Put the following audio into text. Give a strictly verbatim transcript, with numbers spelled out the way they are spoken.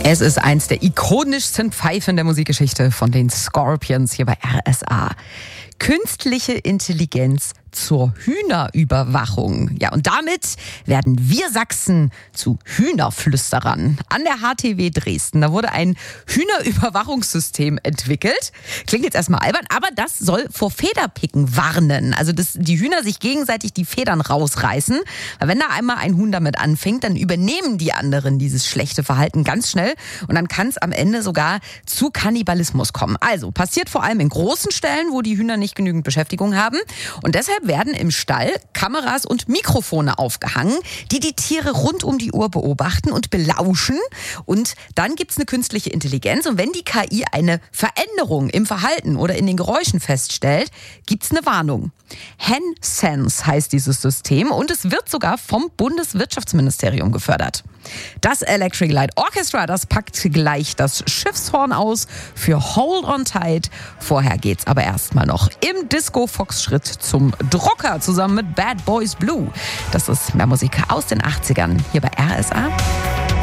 Es ist eins der ikonischsten Pfeifen der Musikgeschichte von den Scorpions hier bei R S A. Künstliche Intelligenz zur Hühnerüberwachung. Ja, und damit werden wir Sachsen zu Hühnerflüsterern. An der H T W Dresden, da wurde ein Hühnerüberwachungssystem entwickelt. Klingt jetzt erstmal albern, aber das soll vor Federpicken warnen. Also, dass die Hühner sich gegenseitig die Federn rausreißen. Weil wenn da einmal ein Huhn damit anfängt, dann übernehmen die anderen dieses schlechte Verhalten ganz schnell. Und dann kann es am Ende sogar zu Kannibalismus kommen. Also, passiert vor allem in großen Ställen, wo die Hühner nicht genügend Beschäftigung haben. Und deshalb werden im Stall Kameras und Mikrofone aufgehangen, die die Tiere rund um die Uhr beobachten und belauschen. Und dann gibt's eine künstliche Intelligenz. Und wenn die K I eine Veränderung im Verhalten oder in den Geräuschen feststellt, gibt's eine Warnung. HenSense heißt dieses System und es wird sogar vom Bundeswirtschaftsministerium gefördert. Das Electric Light Orchestra, das packt gleich das Schiffshorn aus für Hold on Tight. Vorher geht's aber erstmal noch im Disco-Fox-Schritt zum Drucker zusammen mit Bad Boys Blue. Das ist mehr Musik aus den achtzigern hier bei R S A.